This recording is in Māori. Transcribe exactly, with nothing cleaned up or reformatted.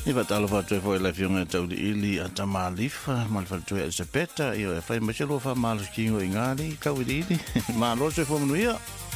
Iwa talo fa tue foi la fiunga tau di ili a tamalifa mal fa tue e sepeta i o e fai machelo fa malo kingo ingali kau di ili ma lo se fo mnuia